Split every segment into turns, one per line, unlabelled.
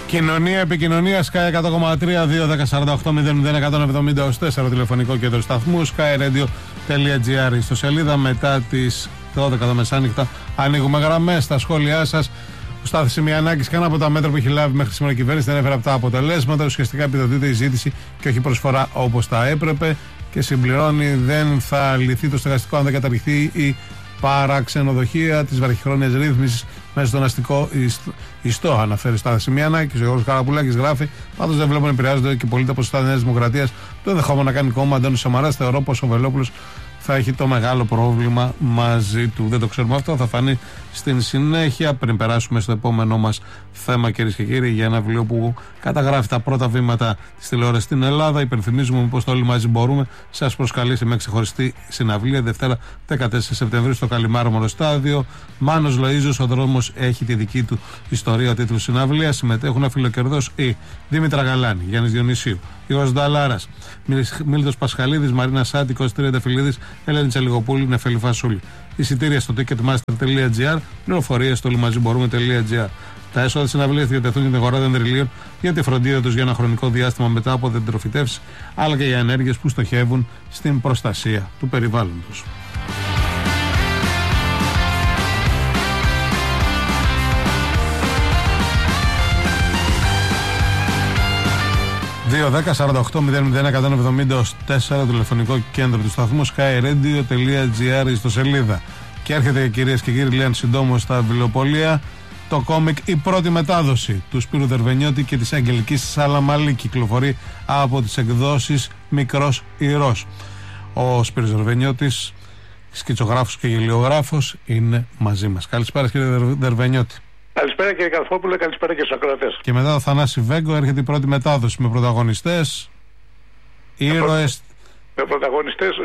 Κοινωνία, επικοινωνία, Sky 100,3-2-10-48-00-170-4 τηλεφωνικό κέντρο σταθμού, skyradio.gr. Στο σελίδα μετά τις 12 το μεσάνυχτα ανοίγουμε γραμμές. Στα σχόλιά σας, ο Στάθης Σημειανάκης, κανένα από τα μέτρα που έχει λάβει μέχρι σήμερα η κυβέρνηση δεν έφερε αυτά αποτελέσματα. Ουσιαστικά επιδοτείται η ζήτηση και όχι προσφορά όπως θα έπρεπε. Και συμπληρώνει, δεν θα λυθεί το στεγαστικό αν δεν καταργηθεί η παραξενοδοχεία της βραχυχρόνιας ρύθμισης μέσα στον αστικό ιστό. Αναφέρει ο Στάθης Σημειανάκης. Ο Γιώργος Καραπουλάκης γράφει: πάντως δεν βλέπω να επηρεάζονται και πολύ τα ποσοστά της Νέας Δημοκρατίας. Το ενδεχόμενο να κάνει κόμμα Αντώνης Σαμαράς. Θεωρώ πως ο Βελόπουλος θα έχει το μεγάλο πρόβλημα μαζί του. Δεν το ξέρουμε αυτό, θα φανεί στην συνέχεια. Πριν περάσουμε στο επόμενό μας θέμα, κυρίες και κύριοι, για ένα βιβλίο που καταγράφει τα πρώτα βήματα της τηλεόρασης στην Ελλάδα. Υπενθυμίζουμε πως το Όλοι Μαζί Μπορούμε σας προσκαλεί σε μια ξεχωριστή συναυλία Δευτέρα 14 Σεπτεμβρίου στο Καλιμάρμαρο Στάδιο. Μάνος Λοΐζος, ο δρόμος έχει τη δική του ιστορία. Ο τίτλος συναυλίας. Συμμετέχουν αφιλοκερδός η Δήμητρα Γαλάνη, Γιάννης Διονυσίου, Ιωάννης Νταλάρας, Μίλτος Πασχαλίδης, Μαρίνα Σάντη, Κώστας Τριανταφυλλίδης, Ελένη Τσαλιγοπούλη, Νεφέλη Φασούλη. Εισιτήρια στο ticketmaster.gr, πληροφορίες στο ολοιμαζιμπορούμε.gr. Τα έσοδα της συναυλίας διατεθούν για την αγορά δεντριλίων για τη φροντίδα τους για ένα χρονικό διάστημα μετά από δεντροφυτεύσεις, αλλά και για ενέργειες που στοχεύουν στην προστασία του περιβάλλοντος. 2-10-48-001-170-4 τηλεφωνικό κέντρο του σταθμού, skyradio.gr στο σελίδα. Και έρχεται, κυρίες και κύριοι, λέει συντόμως στα βιβλιοπωλεία το κόμικ «Η πρώτη μετάδοση» του Σπύρου Δερβενιώτη και της Αγγελικής Σαλαμαλή. Κυκλοφορεί από τις εκδόσεις Μικρός Ηρός. Ο Σπύρος Δερβενιώτης, σκητσογράφος και γελιογράφος, είναι μαζί μας. Καλησπέρα, κύριε Δερβενιώτη.
Καλησπέρα, κύριε Καρφόπουλε, καλησπέρα και στους ακροατές.
Και μετά το Θανάση Βέγκο έρχεται η πρώτη μετάδοση με πρωταγωνιστές, ήρωες.
Με πρωταγωνιστές,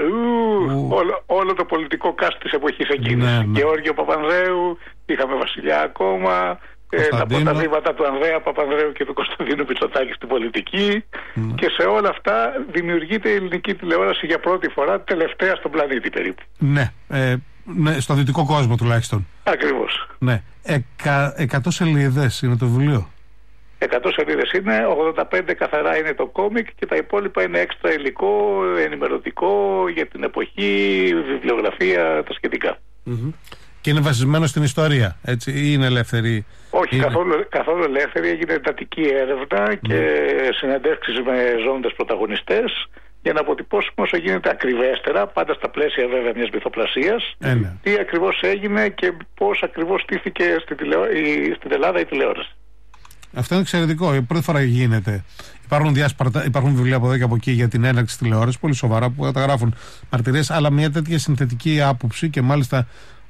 όλο το πολιτικό cast της εποχής εκείνης.
Ναι.
Γεώργιο Παπανδρέου, είχαμε Βασιλιά ακόμα, τα πρώτα βήματα του Ανδρέα Παπανδρέου και του Κωνσταντίνου Μητσοτάκη στην πολιτική. Και σε όλα αυτά δημιουργείται η ελληνική τηλεόραση για πρώτη φορά, τελευταία στον πλανήτη περίπου.
Ναι, στο δυτικό κόσμο τουλάχιστον.
Ακριβώς.
Ναι. 100 σελίδες είναι το βιβλίο.
100 σελίδες είναι, 85 καθαρά είναι το κόμικ και τα υπόλοιπα είναι έξτρα υλικό, ενημερωτικό για την εποχή, βιβλιογραφία, τα σχετικά.
Και είναι βασισμένο στην ιστορία, έτσι, ή είναι ελεύθερη?
Όχι, καθόλου ελεύθερη. Έγινε εντατική έρευνα και συνεντεύξεις με ζώντες πρωταγωνιστές για να αποτυπώσουμε όσο γίνεται ακριβέστερα, πάντα στα πλαίσια βέβαια μιας μυθοπλασίας, τι ακριβώς έγινε και πώς ακριβώς στήθηκε στην Ελλάδα η τηλεόραση. Αυτό είναι εξαιρετικό. Η πρώτη φορά γίνεται. Υπάρχουν βιβλία από εδώ και από εκεί για την έναρξη της τηλεόρασης, πολύ σοβαρά, που καταγράφουν μαρτυρίες, αλλά μια τέτοια συνθετική άποψη και μάλιστα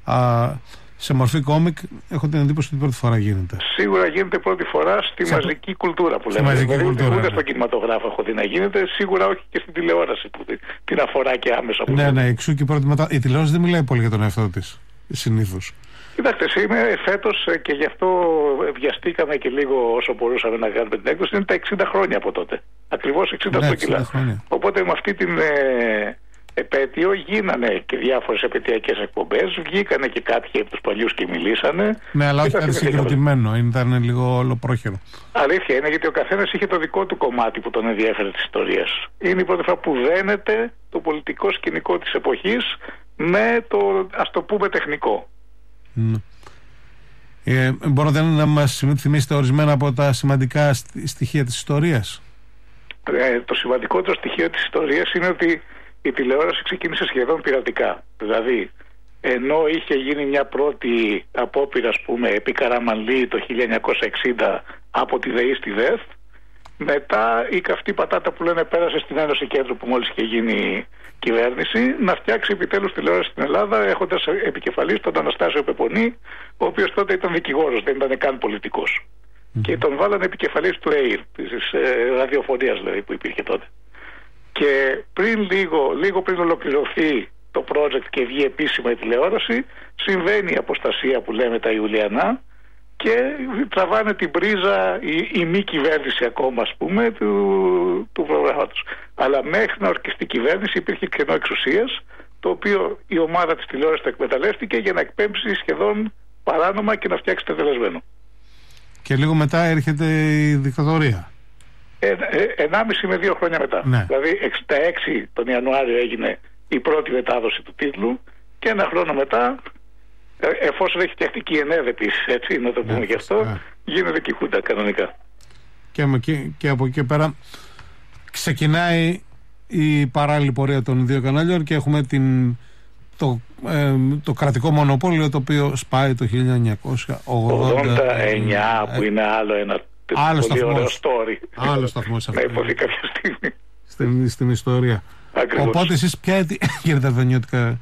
σε μορφή κόμικ, έχω την εντύπωση ότι πρώτη φορά γίνεται. Σίγουρα γίνεται πρώτη φορά στη μαζική κουλτούρα που λέμε. Ούτε στον κινηματογράφο έχω δει να γίνεται, σίγουρα όχι και στην τηλεόραση που την αφορά και άμεσα. Ναι, εξού και η τηλεόραση δεν μιλάει πολύ για τον εαυτό της, συνήθως. Κοιτάξτε, είμαι φέτος και γι' αυτό βιαστήκαμε και λίγο όσο μπορούσαμε να κάνουμε την έκδοση. Είναι τα 60 χρόνια από τότε. Ακριβώς 60 στο κιλά. Οπότε με αυτή την επέτειο γίνανε και διάφορες επαιτειακές εκπομπές. Βγήκανε και κάποιοι από τους παλιούς και μιλήσανε. Ναι, αλλά όχι κάτι συγκροτημένο. Ήταν λίγο ολοπρόχειρο. Αλήθεια είναι, γιατί ο καθένας είχε το δικό του κομμάτι που τον ενδιέφερε της ιστορίας. Είναι η πρώτη φορά που δένεται το πολιτικό σκηνικό της εποχής με το, ας το πούμε, τεχνικό. Μπορείτε να μας θυμίσετε ορισμένα από τα σημαντικά στοιχεία της ιστορίας? Το σημαντικότερο στοιχείο της ιστορίας είναι ότι η τηλεόραση ξεκίνησε σχεδόν πειρατικά. Δηλαδή, ενώ είχε γίνει μια πρώτη απόπειρα, ας πούμε, επί Καραμανλή το 1960 από τη ΔΕΗ στη ΔΕΘ, μετά η καυτή πατάτα που λένε πέρασε στην Ένωση Κέντρου που μόλις είχε γίνει κυβέρνηση, να φτιάξει επιτέλους τηλεόραση στην Ελλάδα, έχοντας επικεφαλής τον Αναστάσιο Πεπονή, ο οποίος τότε ήταν δικηγόρος, δεν ήταν καν πολιτικός. Και τον βάλανε επικεφαλής του ΕΙΡ, της ραδιοφωνίας δηλαδή που υπήρχε τότε. Και λίγο πριν ολοκληρωθεί το project και βγει επίσημα η τηλεόραση, συμβαίνει η αποστασία που λέμε τα Ιουλιανά και τραβάνε την πρίζα η μη κυβέρνηση ακόμα, ας πούμε, του προγράμματος. Αλλά μέχρι να ορκιστεί η κυβέρνηση υπήρχε κενό εξουσίας, το οποίο η ομάδα της τηλεόρασης το εκμεταλλεύτηκε για να εκπέμψει σχεδόν παράνομα και να φτιάξει τελεσμένο.
Και λίγο μετά έρχεται η δικτατορία.
1,5 με 2 χρόνια μετά.
Ναι.
Δηλαδή 66 τον Ιανουάριο έγινε η πρώτη μετάδοση του τίτλου και 1 χρόνο μετά, εφόσον έχει φτιαχτεί η ΕΝΕΔ επίσης, έτσι, να το πούμε γι' αυτό, γίνεται και η Χούντα κανονικά.
Και από εκεί και πέρα ξεκινάει η παράλληλη πορεία των 2 κανάλιων και έχουμε το κρατικό μονοπόλιο, το οποίο σπάει το 1989,
που είναι άλλο ένα πολύ ωραίο story.
Άλλο σταθμός
να υποθεί κάποια στιγμή
στην ιστορία.
Ακριβώς.
Οπότε εσείς ποια κύριε Ταρδανιώτη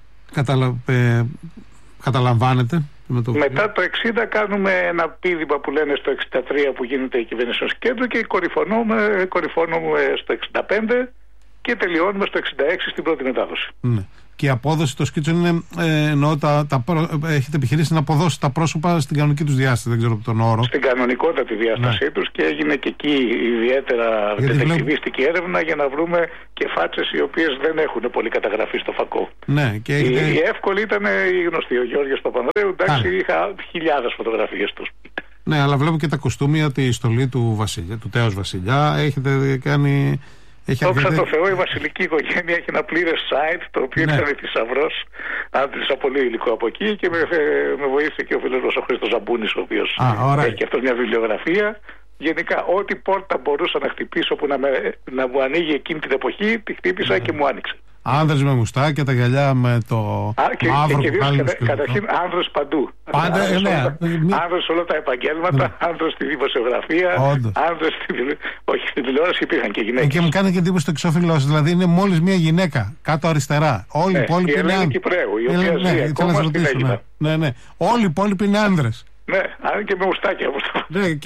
καταλαμβάνετε?
Μετά το 60 κάνουμε ένα πήδημα που λένε στο 63 που γίνεται η κυβέρνηση στο κέντρο και κορυφώνουμε στο 65 και τελειώνουμε στο 66 στην πρώτη μετάδοση.
Ναι. Και η απόδοση των σκίτσων είναι, έχετε επιχειρήσει να αποδώσει τα πρόσωπα στην κανονική τους διάσταση, δεν ξέρω τον όρο. Στην
κανονικότατη διάστασή τους και έγινε και εκεί ιδιαίτερα δετεκτιβίστικη έρευνα για να βρούμε και φάτσες οι οποίες δεν έχουν πολύ καταγραφεί στο φακό.
Ναι, και
η εύκολη ήταν η γνωστή, ο Γιώργος Παπανδρέου, εντάξει, είχα χιλιάδες φωτογραφίες τους.
Ναι, αλλά βλέπω και τα κοστούμια, τη στολή του Βασιλιά, του τέος Βασιλιά, έχετε κάνει...
Δόξα τω Θεώ, η βασιλική οικογένεια έχει ένα πλήρες site, το οποίο ήταν θησαυρός. Άντλησα πολύ υλικό από εκεί και με βοήθησε και ο φίλος μας ο Χρήστος Ζαμπούνης, ο οποίος έχει και αυτό μια βιβλιογραφία. Γενικά, ό,τι πόρτα μπορούσα να χτυπήσω που να μου ανοίγει εκείνη την εποχή, τη χτύπησα και μου άνοιξε.
Άνδρες με μουστάκια, τα γυαλιά με το μαύρο που πάλι.
Καταρχήν άνδρες παντού. Άνδρες σε όλα τα επαγγέλματα, άνδρες στη δημοσιογραφία, άνδρες όχι στην τηλεόραση, υπήρχαν και γυναίκες.
Και μου κάνει και εντύπωση το εξώφυλλο σας, δηλαδή είναι μόλις μία γυναίκα κάτω αριστερά. Όλοι οι υπόλοιποι είναι άνδρες.
Η οποία ζει ακόμα στην Αίγυπτο.
Ναι. Όλοι οι υπόλοιποι είναι άνδρες.
Ναι, και με μουστάκια.
Ναι, και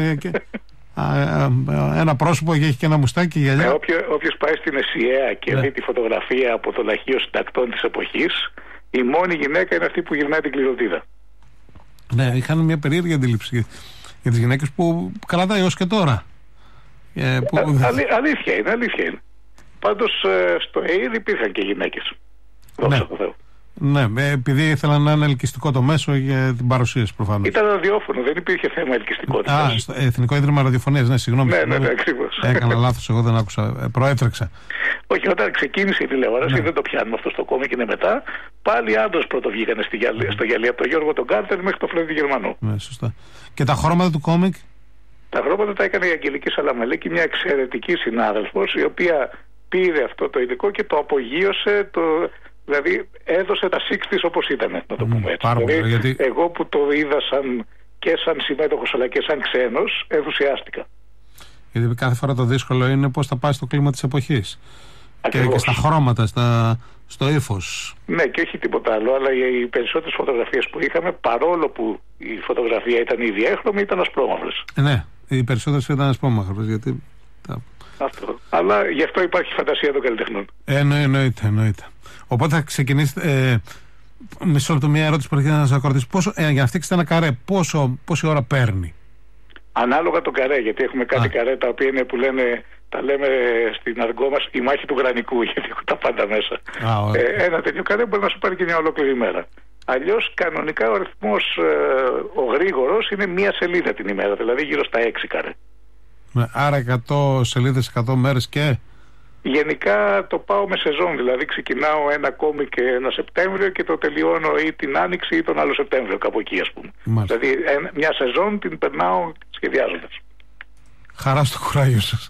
ένα πρόσωπο έχει και ένα μουστάκι και γυαλιά.
Όποιος πάει στην ΕΣΥΑ και δει τη φωτογραφία από το λαχείο συντακτών της εποχής, η μόνη γυναίκα είναι αυτή που γυρνάει την κληροτίδα.
Ναι, είχαν μια περίεργη αντίληψη για τις γυναίκες που κρατάει έως και τώρα.
Αλήθεια είναι. Πάντως στο ΕΕΔ υπήρχαν και γυναίκες. Δόξα τω Θεώ.
Ναι, επειδή ήθελα να είναι ελκυστικό το μέσο για την παρουσίαση προφανώς.
Ήταν ραδιόφωνο, δεν υπήρχε θέμα ελκυστικότητας.
Στο Εθνικό Ίδρυμα Ραδιοφωνίας, ναι, συγγνώμη.
Ναι, ακριβώς.
Έκανα λάθος, εγώ δεν άκουσα, προέτρεξα.
Όχι, όταν ξεκίνησε η τηλεόραση, δεν το πιάνουμε αυτό στο κόμμα και είναι μετά. Πάλι άντρες πρώτο βγήκανε στο γυαλί, από τον Γιώργο τον Κάρτερ μέχρι τον Φρέντι Γερμανό.
Ναι, σωστά. Και τα χρώματα του κόμικ?
Τα χρώματα τα έκανε η Αγγελική Σαλαμαλίκη, μια εξαιρετική συνάδελφος, η οποία πήρε αυτό το υλικό και το απογείωσε. Δηλαδή έδωσε τα 60's όπως ήταν, να το πούμε έτσι. Δηλαδή, γιατί... εγώ που το είδα και σαν συμμέτοχος αλλά και σαν ξένος, ενθουσιάστηκα.
Γιατί κάθε φορά το δύσκολο είναι πώς θα πάει στο κλίμα της εποχής. Και στα χρώματα, στο ύφος. Ναι,
και όχι τίποτα άλλο, αλλά οι περισσότερες φωτογραφίες που είχαμε, παρόλο που η φωτογραφία ήταν ήδη έχρωμη, ήταν ασπρόμαυρες.
Ναι, οι περισσότερες ήταν ασπρόμαυρες, γιατί...
Αυτό. Αλλά γι' αυτό υπάρχει φαντασία των καλλιτεχνών.
Εννοείται. Οπότε θα ξεκινήσετε. Μισό λεπτό, μια ερώτηση που έρχεται να σας ακολουθήσει. Για να φτιάξετε ένα καρέ, πόση ώρα παίρνει?
Ανάλογα το καρέ, γιατί έχουμε κάτι καρέ τα οποία είναι που τα λέμε στην αργό μας η μάχη του γρανικού, γιατί έχουν τα πάντα μέσα. Ένα τέτοιο καρέ μπορεί να σου πάρει και μια ολόκληρη ημέρα. Αλλιώς κανονικά ο αριθμός ο γρήγορος είναι μία σελίδα την ημέρα, δηλαδή γύρω στα 6 καρέ.
Άρα 100 σελίδες, 100 μέρες και...
Γενικά το πάω με σεζόν, δηλαδή ξεκινάω ένα κόμικ ένα Σεπτέμβριο και το τελειώνω ή την Άνοιξη ή τον άλλο Σεπτέμβριο, κάπου εκεί ας πούμε.
Μάλιστα.
Δηλαδή μια σεζόν την περνάω σχεδιάζοντας.
Χαρά στο κουράγιο σας.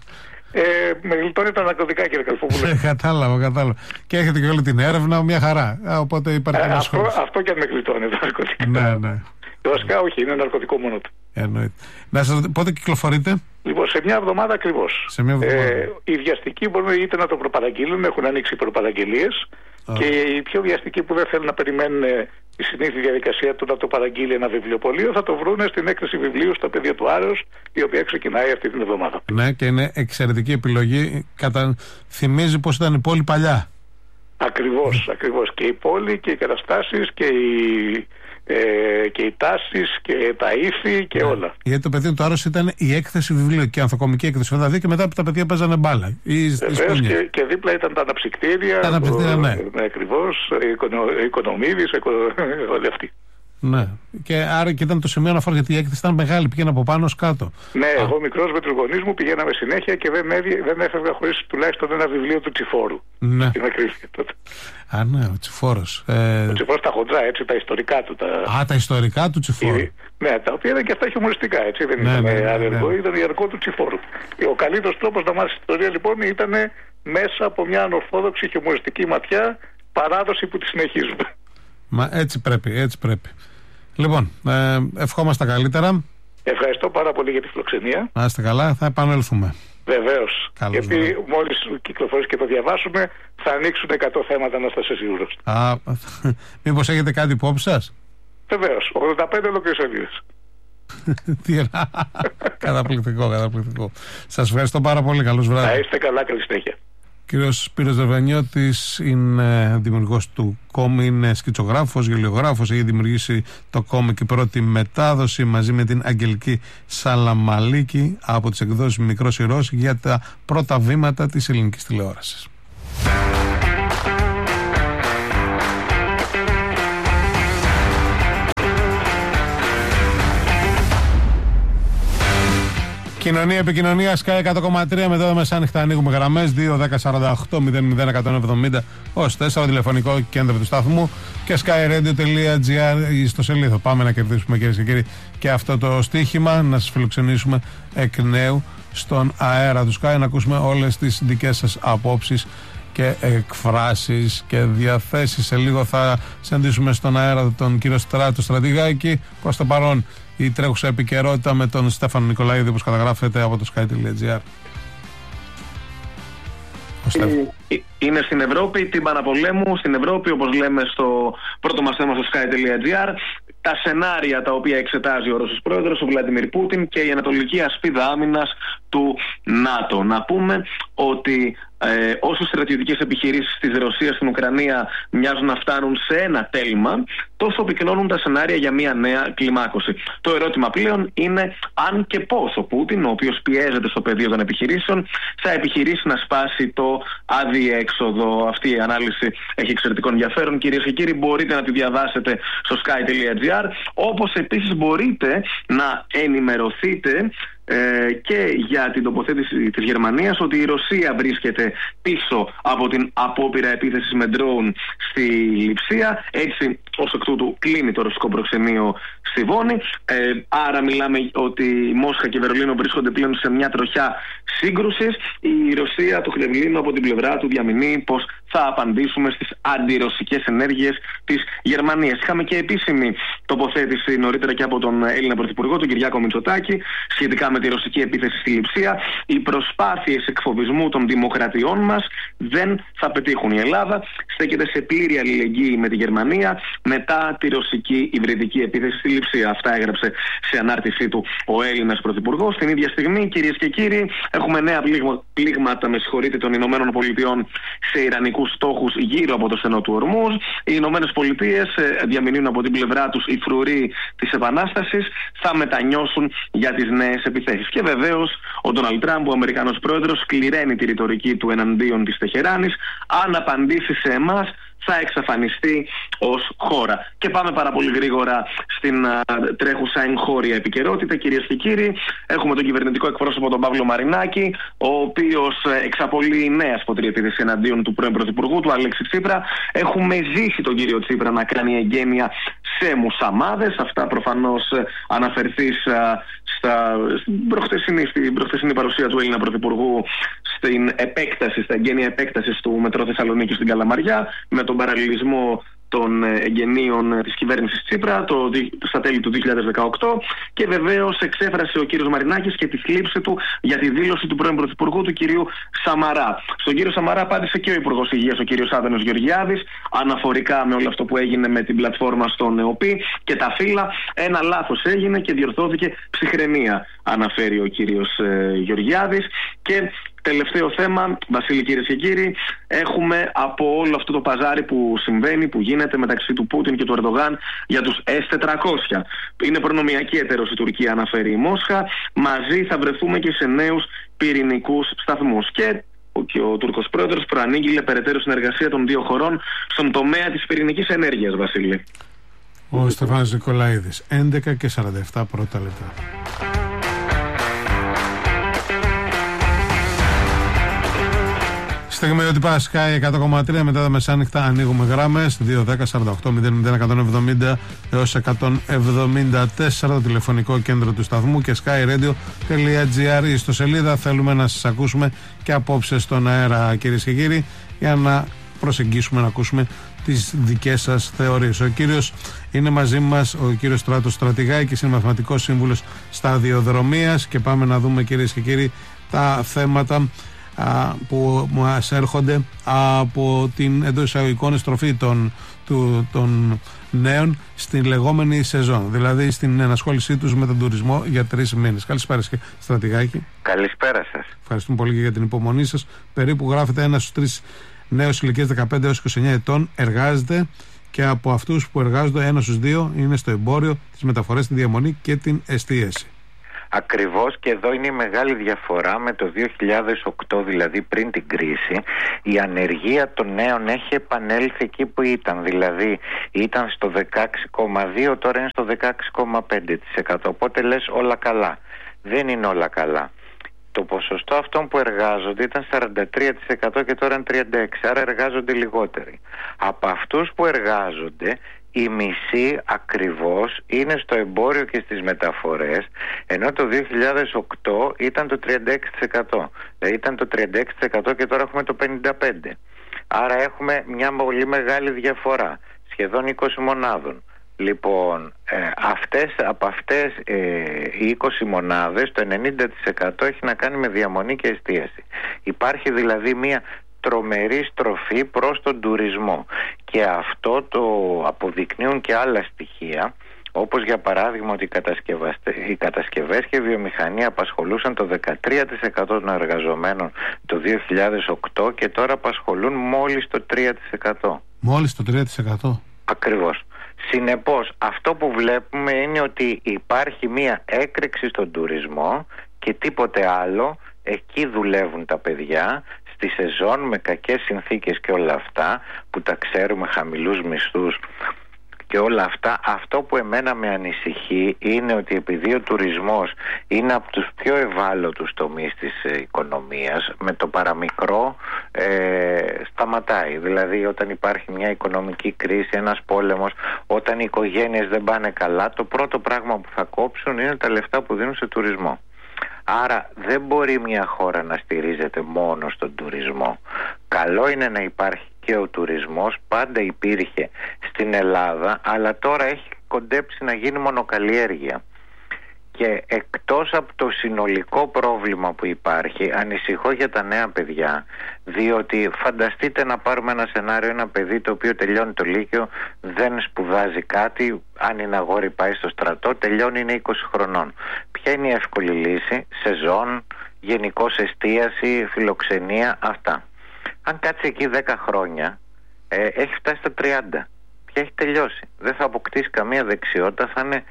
Με γλιτώνει τα ναρκωτικά, κύριε Καλφόπουλε.
Κατάλαβα. Και έχετε και όλη την έρευνα, μια χαρά. Οπότε υπάρχει
αυτό και αν με γλιτώνει τα ναρκωτικά.
Ναι.
Βασικά όχι, είναι ναρκωτικό μόνο του.
Εννοείται. Να σας ρωτήσω, πότε κυκλοφορείτε?
Λοιπόν, σε μια εβδομάδα ακριβώς. Οι βιαστικοί μπορούν είτε να το προπαραγγείλουν, έχουν ανοίξει προπαραγγελίες, και οι πιο βιαστικοί που δεν θέλουν να περιμένουν τη συνήθη διαδικασία του να το παραγγείλει ένα βιβλιοπωλείο, θα το βρουν στην έκθεση βιβλίου στα πεδία του Άρεως, η οποία ξεκινάει αυτή την εβδομάδα. Ναι,
και είναι εξαιρετική επιλογή. Θυμίζει πως ήταν η πόλη παλιά.
Ακριβώς. Και η πόλη και οι καταστάσεις και οι τάσεις και τα ήθη και όλα.
Γιατί το πεδίο του Άρεως ήταν η έκθεση βιβλίου και η ανθοκομική έκθεση δηλαδή, και μετά τα παιδιά παίζανε μπάλα.
Βεβαίως, και δίπλα ήταν τα αναψυκτήρια.
Ναι.
Ακριβώς, Οικονομίδης, όλοι αυτοί.
Ναι. Και άρα και ήταν το σημείο αναφορά, γιατί η έκθεση ήταν μεγάλη, πήγαινε από πάνω ως κάτω.
Ναι, εγώ μικρός με τους γονείς μου πηγαίναμε συνέχεια και δεν έφευγα χωρίς τουλάχιστον ένα βιβλίο του Τσιφόρου.
Ναι.
Στην ακρίβεια τότε.
Α, ναι, ο Τσιφόρος.
Ο Τσιφόρος τα χοντρά, έτσι, τα ιστορικά του.
Τα ιστορικά του Τσιφόρου.
Ναι, τα οποία ήταν και αυτά χιουμοριστικά, έτσι. Δεν ήταν αργό, ήταν η αργό του Τσιφόρου. Ο καλύτερος τρόπος να μάθεις ιστορία, λοιπόν, ήταν μέσα από μια ανορθόδοξη χιουμοριστική ματιά, παράδοση που τη συνεχίζουμε.
Μα έτσι πρέπει. Λοιπόν, ευχόμαστε τα καλύτερα.
Ευχαριστώ πάρα πολύ για τη φιλοξενία.
Να είστε καλά, θα επανέλθουμε.
Βεβαίως. Γιατί μόλις κυκλοφορήσει και το διαβάσουμε, θα ανοίξουν 100 θέματα, να είστε σίγουρος.
Μήπως έχετε κάτι υπόψη σας?
Βεβαίως. 85 ολόκληρες σελίδες.
Καταπληκτικό. Σας ευχαριστώ πάρα πολύ. Καλώς βράδυ.
Να είστε καλά, καλή συνέχεια.
Κύριος Σπύρος Δερβανιώτης είναι δημιουργός του κόμικ, είναι σκητσογράφος, γελιογράφος, έχει δημιουργήσει το κόμικ η πρώτη μετάδοση μαζί με την Αγγελική Σαλαμαλίκη από τις εκδόσεις Μικρός Ηρώος για τα πρώτα βήματα της ελληνικής τηλεόρασης. Κοινωνία, επικοινωνία, Sky 100,3 με εδώ μεσάνυχτα ανοίγουμε γραμμές 2-10-48-00-170 ως 4 τηλεφωνικό κέντρο του σταθμού και skyradio.gr στο σελίδο. Πάμε να κερδίσουμε, κυρίες και κύριοι, και αυτό το στοίχημα, να σας φιλοξενήσουμε εκ νέου στον αέρα του Sky, να ακούσουμε όλες τις δικές σας απόψεις και εκφράσεις και διαθέσεις. Σε λίγο θα συναντήσουμε στον αέρα τον κύριο Στράτο Στρατηγάκη. Προς το παρόν η τρέχουσα επικαιρότητα με τον Στέφανο Νικολαίδη, όπως καταγράφεται από το sky.gr.
Είναι στην Ευρώπη, τύμπανα πολέμου, στην Ευρώπη, όπως λέμε στο πρώτο μας θέμα στο sky.gr, τα σενάρια τα οποία εξετάζει ο Ρώσος πρόεδρος, ο Βλαντιμίρ Πούτιν, και η ανατολική ασπίδα άμυνας του ΝΑΤΟ. Να πούμε ότι όσο στρατιωτικές επιχειρήσεις της Ρωσίας στην Ουκρανία μοιάζουν να φτάνουν σε ένα τέλμα, τόσο πυκνώνουν τα σενάρια για μια νέα κλιμάκωση. Το ερώτημα πλέον είναι αν και πώς ο Πούτιν, ο οποίος πιέζεται στο πεδίο των επιχειρήσεων, θα επιχειρήσει να σπάσει το αδιέξοδο. Αυτή η ανάλυση έχει εξαιρετικό ενδιαφέρον, κυρίες και κύριοι. Μπορείτε να τη διαβάσετε στο sky.gr, όπως επίσης μπορείτε να ενημερωθείτε και για την τοποθέτηση της Γερμανίας ότι η Ρωσία βρίσκεται πίσω από την απόπειρα επίθεσης με ντρόουν στη Λειψία. Έτσι, ως εκ τούτου, κλείνει το ρωσικό προξενείο στη Βόνη. Άρα μιλάμε ότι η Μόσχα και η Βερολίνο βρίσκονται πλέον σε μια τροχιά σύγκρουσης. Η Ρωσία, το Κρεμλίνο, από την πλευρά του διαμηνεί πως θα απαντήσουμε στις αντιρωσικές ενέργειες της Γερμανίας. Είχαμε και επίσημη τοποθέτηση νωρίτερα και από τον Έλληνα Πρωθυπουργό, τον Κυριάκο Μητσοτάκη, σχετικά με τη ρωσική επίθεση στη Λειψία. Οι προσπάθειες εκφοβισμού των δημοκρατιών μας δεν θα πετύχουν. Η Ελλάδα στέκεται σε πλήρη αλληλεγγύη με τη Γερμανία μετά τη ρωσική υβριδική επίθεση στη Λειψία. Αυτά έγραψε σε ανάρτησή του ο Έλληνας Πρωθυπουργός. Την ίδια στιγμή, κυρίες και κύριοι, έχουμε νέα πλήγματα των Ηνωμένων Πολιτειών σε ιρανικούς στόχους γύρω από το στενό του Ορμούζ. Οι Ηνωμένες Πολιτείες διαμηνύουν από την πλευρά τους οι φρουροί της Επανάστασης θα μετανιώσουν για τις νέες επιθέσεις. Και βεβαίως ο Ντόναλντ Τραμπ, ο Αμερικανός πρόεδρος, σκληραίνει τη ρητορική του εναντίον της Τεχεράνης. Αν απαντήσει σε εμάς, θα εξαφανιστεί ως χώρα. Και πάμε πάρα πολύ γρήγορα στην τρέχουσα εγχώρια επικαιρότητα, κυρίες και κύριοι. Έχουμε τον κυβερνητικό εκπρόσωπο, τον Παύλο Μαρινάκη, ο οποίος εξαπολύει νέα σφοδρή επίθεση εναντίον του πρώην πρωθυπουργού του Αλέξη Τσίπρα. Έχουμε ζήσει τον κύριο Τσίπρα να κάνει εγγένεια σε μουσαμάδες. Αυτά προφανώς αναφερθείς στην προχθεσινή παρουσία του Έλληνα Πρωθυπουργού στην επέκταση, στα εγγένεια επέκτασης του Μετρό Θεσσαλονίκη στην Καλαμαριά, με τον παραλληλισμό των εγγενείων της κυβέρνησης Τσίπρα στα τέλη του 2018, και βεβαίως εξέφρασε ο κύριος Μαρινάκης και τη θλίψη του για τη δήλωση του πρώην Πρωθυπουργού, του κυρίου Σαμαρά. Στον κύριο Σαμαρά απάντησε και ο Υπουργός Υγείας, ο κύριος Άδωνης Γεωργιάδης, αναφορικά με όλο αυτό που έγινε με την πλατφόρμα στον ΕΟΠΗ και τα φύλλα. Ένα λάθος έγινε και διορθώθηκε ψυχραιμία, αναφέρει ο κύριος Γεωργιάδης. Και τελευταίο θέμα, Βασίλη, κυρίες και κύριοι, έχουμε από όλο αυτό το παζάρι που συμβαίνει, που γίνεται μεταξύ του Πούτιν και του Ερντογάν για τους S-400. Είναι προνομιακή εταίρος η Τουρκία, αναφέρει η Μόσχα. Μαζί θα βρεθούμε και σε νέους πυρηνικούς σταθμούς. Και ο Τούρκος πρόεδρος προανήγγειλε περαιτέρω συνεργασία των δύο χωρών στον τομέα της πυρηνικής ενέργειας, Βασίλη.
Ο Στεφάνος Νικολαίδης. 11 και 47 πρώτα λεπτά. Στιγμή ότι πάει Sky 100,3 μετά τα μεσάνυχτα ανοίγουμε γράμμες 2-10-48-00-170 έως 174 το τηλεφωνικό κέντρο του σταθμού και skyradio.gr στο σελίδα. Θέλουμε να σας ακούσουμε και απόψε στον αέρα, κυρίες και κύριοι, για να προσεγγίσουμε, να ακούσουμε τις δικές σας θεωρίες. Ο κύριος είναι μαζί μας, ο κύριος Στράτος Στρατηγάκης, είναι μαθηματικός σύμβουλος σταδιοδρομίας και πάμε να δούμε, κυρίες και κύριοι, τα θέματα που μας έρχονται από την εντός εισαγωγικών στροφή των νέων στην λεγόμενη σεζόν, δηλαδή στην ενασχόλησή τους με τον τουρισμό για 3 μήνες. Καλησπέρα, Στρατηγάκη.
Καλησπέρα σας.
Ευχαριστούμε πολύ και για την υπομονή σας. Περίπου γράφεται 1 στους 3 νέους ηλικίας 15 έως 29 ετών εργάζεται και από αυτούς που εργάζονται 1 στους 2 είναι στο εμπόριο, τις μεταφορές, τη διαμονή και την εστίαση.
Ακριβώς, και εδώ είναι η μεγάλη διαφορά με το 2008, δηλαδή πριν την κρίση. Η ανεργία των νέων έχει επανέλθει εκεί που ήταν, δηλαδή ήταν στο 16,2, τώρα είναι στο 16,5%, οπότε λες όλα καλά. Δεν είναι όλα καλά. Το ποσοστό αυτών που εργάζονται ήταν 43% και τώρα είναι 36%, άρα εργάζονται λιγότεροι. Από αυτούς που εργάζονται, η μισή ακριβώς είναι στο εμπόριο και στις μεταφορές, ενώ το 2008 ήταν το 36%. Δηλαδή ήταν το 36% και τώρα έχουμε το 55%. Άρα έχουμε μια πολύ μεγάλη διαφορά, σχεδόν 20 μονάδων. Λοιπόν, από αυτές οι 20 μονάδες, το 90% έχει να κάνει με διαμονή και εστίαση. Υπάρχει δηλαδή μια τρομερή στροφή προς τον τουρισμό και αυτό το αποδεικνύουν και άλλα στοιχεία, όπως για παράδειγμα ότι οι κατασκευές και η βιομηχανία απασχολούσαν το 13% των εργαζομένων το 2008 και τώρα απασχολούν μόλις το 3%.
Μόλις το 3%.
Ακριβώς. Συνεπώς, αυτό που βλέπουμε είναι ότι υπάρχει μία έκρηξη στον τουρισμό και τίποτε άλλο. Εκεί δουλεύουν τα παιδιά στη σεζόν με κακές συνθήκες και όλα αυτά που τα ξέρουμε, χαμηλούς μισθούς και όλα αυτά. Αυτό που εμένα με ανησυχεί είναι ότι επειδή ο τουρισμός είναι από τους πιο ευάλωτους τομείς της οικονομίας, με το παραμικρό σταματάει. Δηλαδή όταν υπάρχει μια οικονομική κρίση, ένας πόλεμος, όταν οι οικογένειες δεν πάνε καλά, το πρώτο πράγμα που θα κόψουν είναι τα λεφτά που δίνουν σε τουρισμό. Άρα δεν μπορεί μια χώρα να στηρίζεται μόνο στον τουρισμό. Καλό είναι να υπάρχει και ο τουρισμός, πάντα υπήρχε στην Ελλάδα, αλλά τώρα έχει κοντέψει να γίνει μονοκαλλιέργεια. Και εκτός από το συνολικό πρόβλημα που υπάρχει, ανησυχώ για τα νέα παιδιά, διότι φανταστείτε να πάρουμε ένα σενάριο, ένα παιδί το οποίο τελειώνει το λύκειο, δεν σπουδάζει κάτι, αν είναι αγόρι πάει στο στρατό, τελειώνει, είναι 20 χρονών. Ποια είναι η εύκολη λύση? Σεζόν, γενικώς εστίαση, φιλοξενία, αυτά. Αν κάτσει εκεί 10 χρόνια, έχει φτάσει στα 30. Πια έχει τελειώσει. Δεν θα αποκτήσει καμία δεξιότητα, θα είναι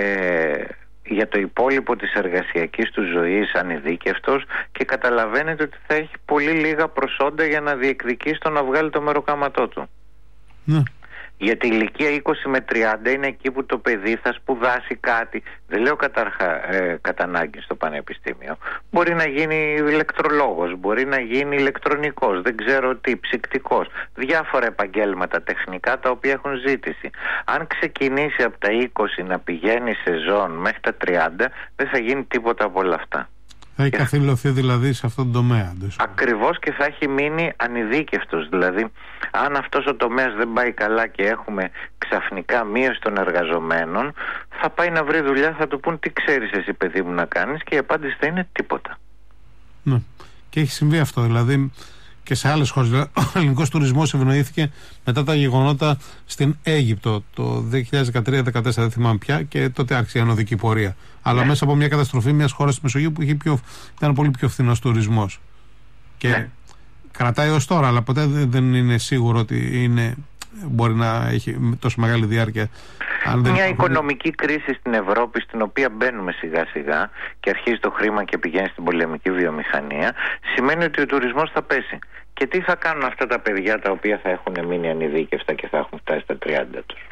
για το υπόλοιπο της εργασιακής του ζωής ανειδίκευτος και καταλαβαίνετε ότι θα έχει πολύ λίγα προσόντα για να διεκδικήσει το να βγάλει το μεροκάματό του.
Ναι. Γιατί
η ηλικία 20 με 30 είναι εκεί που το παιδί θα σπουδάσει κάτι. Δεν λέω κατά ανάγκη στο πανεπιστήμιο. Μπορεί να γίνει ηλεκτρολόγος, μπορεί να γίνει ηλεκτρονικός, δεν ξέρω τι, ψυκτικός. Διάφορα επαγγέλματα τεχνικά τα οποία έχουν ζήτηση. Αν ξεκινήσει από τα 20 να πηγαίνει σεζόν μέχρι τα 30, δεν θα γίνει τίποτα από όλα αυτά.
Θα έχει καθυλωθεί δηλαδή σε αυτόν τον τομέα.
Ακριβώς, και θα έχει μείνει ανειδίκευτος. Δηλαδή, αν αυτός ο τομέας δεν πάει καλά και έχουμε ξαφνικά μείωση των εργαζομένων, θα πάει να βρει δουλειά, θα του πούν τι ξέρεις εσύ παιδί μου να κάνεις, και η απάντηση θα είναι τίποτα.
Ναι. Και έχει συμβεί αυτό, δηλαδή και σε άλλες χώρες. Ο ελληνικός τουρισμός ευνοήθηκε μετά τα γεγονότα στην Αίγυπτο το 2013-2014, δεν θυμάμαι πια, και τότε άρχισε η ανωδική πορεία. Αλλά μέσα από μια καταστροφή μιας χώρας της Μεσογείου που ήταν πολύ πιο φθηνός τουρισμός. Και κρατάει ως τώρα, αλλά ποτέ δεν είναι σίγουρο ότι μπορεί να έχει τόσο μεγάλη διάρκεια.
Μια οικονομική κρίση στην Ευρώπη, στην οποία μπαίνουμε σιγά σιγά και αρχίζει το χρήμα και πηγαίνει στην πολεμική βιομηχανία, σημαίνει ότι ο τουρισμός θα πέσει. Και τι θα κάνουν αυτά τα παιδιά τα οποία θα έχουν μείνει ανειδίκευτα και θα έχουν φτάσει στα 30 τους?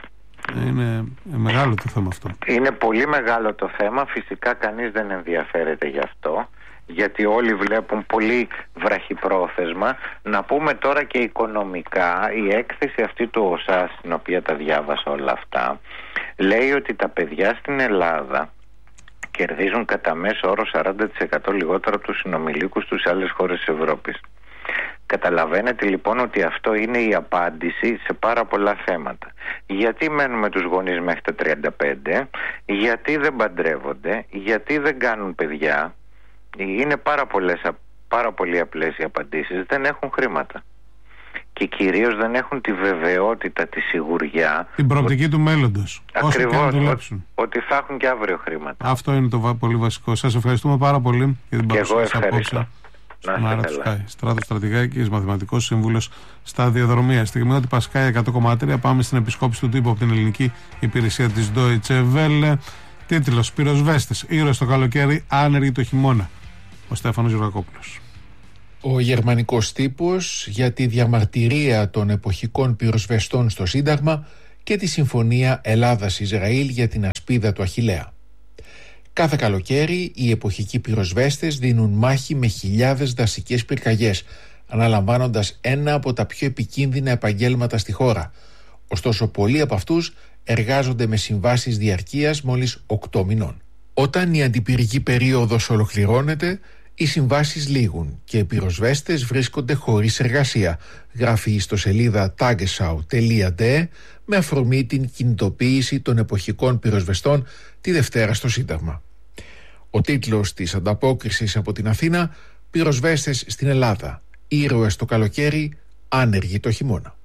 Είναι μεγάλο το θέμα αυτό.
Είναι πολύ μεγάλο το θέμα. Φυσικά κανείς δεν ενδιαφέρεται γι' αυτό, γιατί όλοι βλέπουν πολύ βραχυπρόθεσμα. Να πούμε τώρα και οικονομικά, η έκθεση αυτή του ΟΣΑ, στην οποία τα διάβασα όλα αυτά, λέει ότι τα παιδιά στην Ελλάδα κερδίζουν κατά μέσο όρο 40% λιγότερο από τους συνομιλίκους τους σε άλλες χώρες της Ευρώπης. Καταλαβαίνετε λοιπόν ότι αυτό είναι η απάντηση σε πάρα πολλά θέματα. Γιατί μένουμε τους γονείς μέχρι τα 35, γιατί δεν παντρεύονται, γιατί δεν κάνουν παιδιά. Είναι πάρα πολύ απλές οι απαντήσεις. Δεν έχουν χρήματα. Και κυρίως δεν έχουν τη βεβαιότητα, τη σιγουριά.
Την προοπτική του μέλλοντος.
Ακριβώς, ότι θα έχουν και αύριο χρήματα.
Αυτό είναι το πολύ βασικό. Σας ευχαριστούμε πάρα πολύ για την παρουσία σας απόψε. Στράτος Στρατηγάκης, μαθηματικός σύμβουλος σταδιοδρομία. Στη Γερμανία Πασκάια 100,3. Πάμε στην επισκόπηση του τύπου από την ελληνική υπηρεσία της Deutsche Welle. Τίτλος: Πυροσβέστες, ήρωες το καλοκαίρι, άνεργοι το χειμώνα. Ο Στέφανος Γιωργακόπουλος.
Ο γερμανικός τύπος για τη διαμαρτυρία των εποχικών πυροσβεστών στο Σύνταγμα και τη συμφωνία Ελλάδας-Ισραήλ για την ασπίδα του Αχιλλέα. Κάθε καλοκαίρι οι εποχικοί πυροσβέστες δίνουν μάχη με χιλιάδες δασικές πυρκαγιές, αναλαμβάνοντας ένα από τα πιο επικίνδυνα επαγγέλματα στη χώρα. Ωστόσο, πολλοί από αυτούς εργάζονται με συμβάσεις διαρκείας μόλις 8 μηνών. Όταν η αντιπυρική περίοδος ολοκληρώνεται, οι συμβάσεις λήγουν και οι πυροσβέστες βρίσκονται χωρίς εργασία, γράφει η ιστοσελίδα tagesschau.de με αφορμή την κινητοποίηση των εποχικών πυροσβεστών τη Δευτέρα στο Σύνταγμα. Ο τίτλος της ανταπόκρισης από την Αθήνα: Πυροσβέστες στην Ελλάδα, ήρωες το καλοκαίρι, άνεργοι το χειμώνα.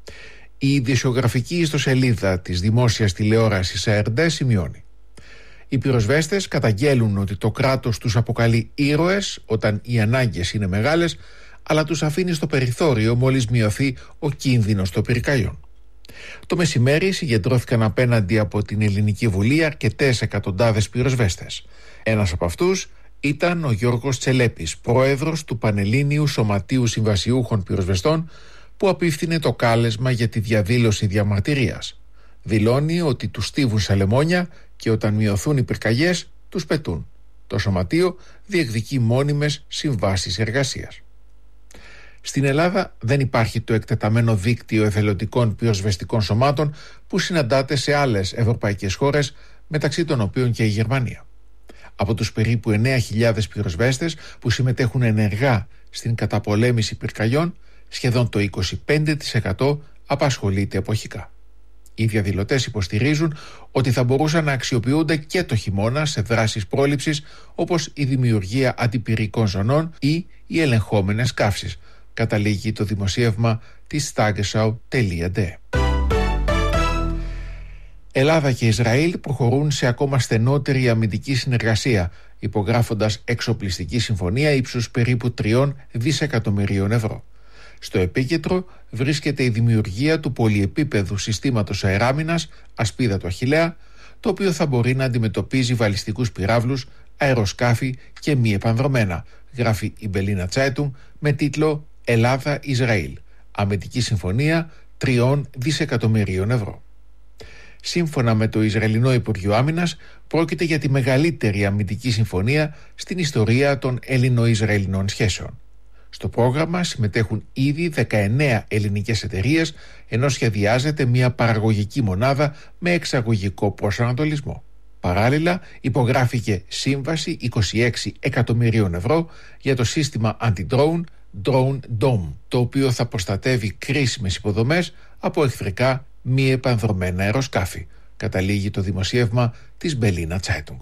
Η ειδησιογραφική ιστοσελίδα της δημόσιας τηλεόρασης ΑΡΔ σημειώνει: οι πυροσβέστες καταγγέλουν ότι το κράτος τους αποκαλεί ήρωες όταν οι ανάγκες είναι μεγάλες, αλλά τους αφήνει στο περιθώριο μόλις μειωθεί ο κίνδυνος των πυρκαγιών. Το μεσημέρι συγκεντρώθηκαν απέναντι από την Ελληνική Βουλή αρκετές εκατοντάδες πυροσβέστες. Ένας από αυτούς ήταν ο Γιώργος Τσελέπης, πρόεδρος του Πανελλήνιου Σωματείου Συμβασιούχων Πυροσβεστών, που απίφθινε το κάλεσμα για τη διαδήλωση διαμαρτυρίας. Δηλώνει ότι τους στίβουν στα λεμόνια και όταν μειωθούν οι πυρκαγιές τους πετούν. Το σωματείο διεκδικεί μόνιμες συμβάσεις εργασίας. Στην Ελλάδα δεν υπάρχει το εκτεταμένο δίκτυο εθελοντικών πυροσβεστικών σωμάτων που συναντάται σε άλλες ευρωπαϊκές χώρες, μεταξύ των οποίων και η Γερμανία. Από τους περίπου 9.000 πυροσβέστες που συμμετέχουν ενεργά στην καταπολέμηση πυρκαγιών, σχεδόν το 25% απασχολείται εποχικά. Οι διαδηλωτές υποστηρίζουν ότι θα μπορούσαν να αξιοποιούνται και το χειμώνα σε δράσεις πρόληψης, όπως η δημιουργία αντιπυρικών ζωνών ή οι ελεγχόμενες καύσεις, καταλήγει το δημοσίευμα της tagesschau.de. Ελλάδα και Ισραήλ προχωρούν σε ακόμα στενότερη αμυντική συνεργασία, υπογράφοντας εξοπλιστική συμφωνία ύψους περίπου 3 δισεκατομμυρίων ευρώ. Στο επίκεντρο βρίσκεται η δημιουργία του πολυεπίπεδου συστήματος αεράμινας ασπίδα του Αχιλλέα, το οποίο θα μπορεί να αντιμετωπίζει βαλιστικούς πυράβλους, αεροσκάφη και μη επανδρομένα, γράφει η Berliner Zeitung με τίτλο Ελλάδα-Ισραήλ, αμυντική συμφωνία 3 δισεκατομμυρίων ευρώ. Σύμφωνα με το Ισραηλινό Υπουργείο Άμυνας, πρόκειται για τη μεγαλύτερη αμυντική συμφωνία στην ιστορία των Έλληνο-Ισραηλινών σχέσεων. Στο πρόγραμμα συμμετέχουν ήδη 19 ελληνικές εταιρείες, ενώ σχεδιάζεται μια παραγωγική μονάδα με εξαγωγικό προσανατολισμό. Παράλληλα, υπογράφηκε σύμβαση 26 εκατομμυρίων ευρώ για το σύστημα anti-drone Drone Dome, το οποίο θα προστατεύει κρίσιμες υποδομές από εχθρικά μη επανδρομένα αεροσκάφη, καταλήγει το δημοσίευμα της Berliner Zeitung.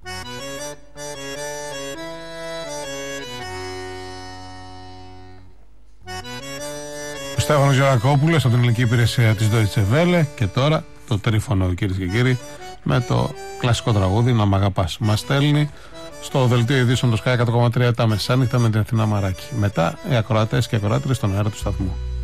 Ο Στέφανος Γιωργακόπουλος από την ελληνική υπηρεσία της Deutsche Welle. Και τώρα το τρίφωνο, κυρίες και κύριοι, με το κλασικό τραγούδι «Να μ' αγαπάς». Μας στέλνει στο δελτίο ειδήσεων το Sky 100,3 τα μεσάνυχτα με την Αθηνά Μαράκη. Μετά οι ακροατές και ακροάτριες στον αέρα του σταθμού.